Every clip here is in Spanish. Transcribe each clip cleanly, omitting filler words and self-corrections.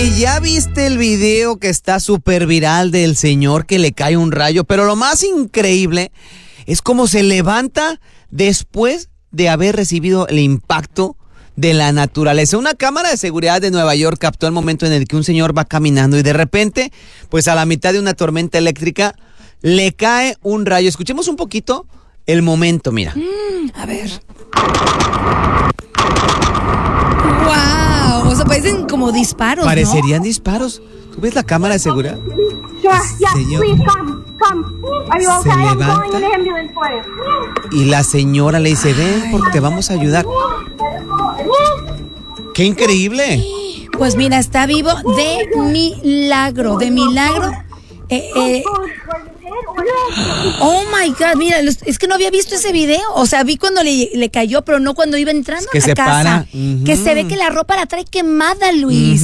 Oye, ¿ya viste el video que está súper viral del señor que le cae un rayo? Pero lo más increíble es cómo se levanta después de haber recibido el impacto de la naturaleza. Una cámara de seguridad de Nueva York captó el momento en el que un señor va caminando y de repente, pues a la mitad de una tormenta eléctrica, le cae un rayo. Escuchemos un poquito el momento, mira. A ver. ¡Wow! O sea, parecen como disparos, Parecerían disparos. ¿Tú ves la cámara de seguridad? Señor, se levanta y la señora le dice, ven porque te vamos a ayudar. ¡Qué increíble! Pues mira, está vivo de milagro, Oh my God, mira, es que no había visto ese video. O sea, vi cuando le cayó, pero no cuando iba entrando que a se casa. Para. Que se ve que la ropa la trae quemada, Luis.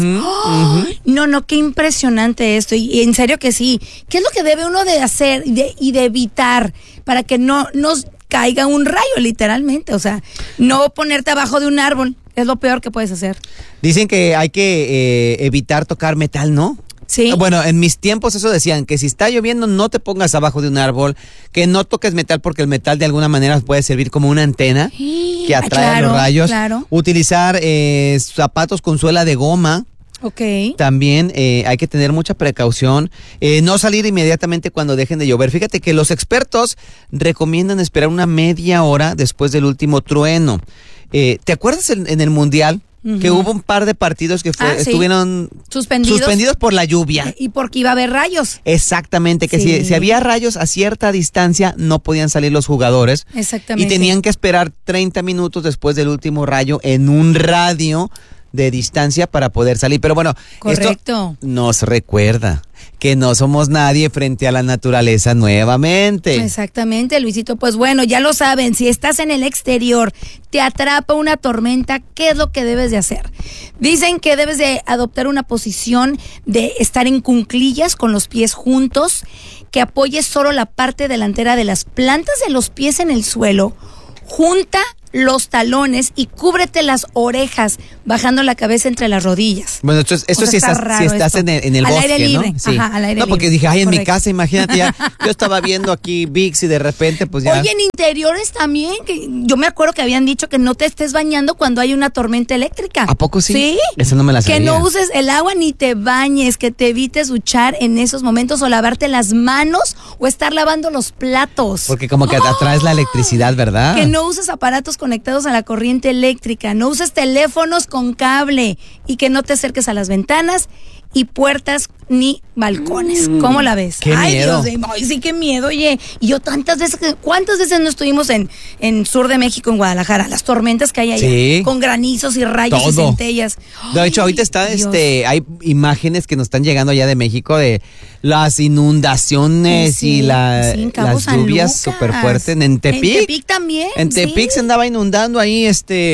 No, qué impresionante esto. Y en serio que sí. ¿Qué es lo que debe uno de hacer y de evitar para que no nos caiga un rayo, literalmente? O sea, no ponerte abajo de un árbol. Es lo peor que puedes hacer. Dicen que hay que evitar tocar metal, ¿no? Sí. Bueno, en mis tiempos eso decían, que si está lloviendo no te pongas abajo de un árbol, que no toques metal porque el metal de alguna manera puede servir como una antena que atrae los rayos. Claro. Utilizar zapatos con suela de goma. Ok. También hay que tener mucha precaución, no salir inmediatamente cuando dejen de llover. Fíjate que los expertos recomiendan esperar una media hora después del último trueno. ¿Te acuerdas en el Mundial? Que hubo un par de partidos que estuvieron suspendidos por la lluvia. Y porque iba a haber rayos. Exactamente, que si había rayos a cierta distancia no podían salir los jugadores. Exactamente. Y tenían que esperar 30 minutos después del último rayo en un radio de distancia para poder salir. Pero bueno, correcto. Esto nos recuerda que no somos nadie frente a la naturaleza nuevamente. Exactamente, Luisito. Pues bueno, ya lo saben, si estás en el exterior, te atrapa una tormenta, ¿qué es lo que debes de hacer? Dicen que debes de adoptar una posición de estar en cuclillas con los pies juntos, que apoyes solo la parte delantera de las plantas de los pies en el suelo, junta los talones y cúbrete las orejas, bajando la cabeza entre las rodillas. Bueno, esto si estás en el al bosque, aire libre. ¿no? Sí. Ajá, al aire no, porque libre. dije, en mi Correcto. casa, imagínate, yo estaba viendo aquí VIX y de repente, pues ya. Oye, en interiores también, que yo me acuerdo que habían dicho que no te estés bañando cuando hay una tormenta eléctrica. ¿A poco sí? Sí. Eso no me la sabía. Que no uses el agua ni te bañes, que te evites duchar en esos momentos o lavarte las manos o estar lavando los platos. Porque como que atraes la electricidad, ¿verdad? Que no uses aparatos conectados a la corriente eléctrica, no uses teléfonos con cable y que no te acerques a las ventanas y puertas ni balcones. ¿Cómo la ves? Qué miedo. Dios, ay, sí, qué miedo, oye. Y yo ¿cuántas veces no estuvimos en sur de México, en Guadalajara? Las tormentas que hay allá, sí, con granizos y rayos y centellas. De hecho, ahorita está, hay imágenes que nos están llegando allá de México de las inundaciones y las lluvias súper fuertes. En Tepic. En Tepic también. En Tepic se andaba inundando ahí,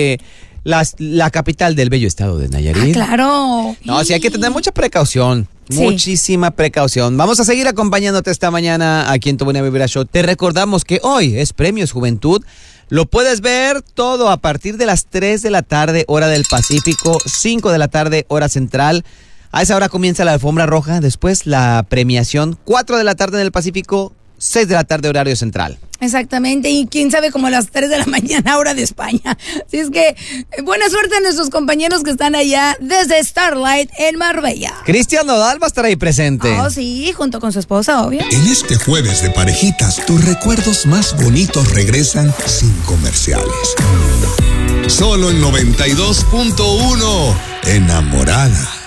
la capital del bello estado de Nayarit. Claro. No, sí hay que tener mucha precaución. Sí. Muchísima precaución. Vamos a seguir acompañándote esta mañana aquí en Tu Buena Vibra Show. Te recordamos que hoy es Premios Juventud. Lo puedes ver todo a partir de las 3 de la tarde, hora del Pacífico, 5 de la tarde, hora central. A esa hora comienza la alfombra roja, después la premiación, 4 de la tarde en el Pacífico, 6 de la tarde, horario central. Exactamente, y quién sabe, como a las 3 de la mañana, hora de España. Así es que, buena suerte a nuestros compañeros que están allá desde Starlight en Marbella. Cristian Nodal va a estar ahí presente. Oh, sí, junto con su esposa, obvio. En este jueves de parejitas, tus recuerdos más bonitos regresan sin comerciales. Solo en 92.1, Enamorada.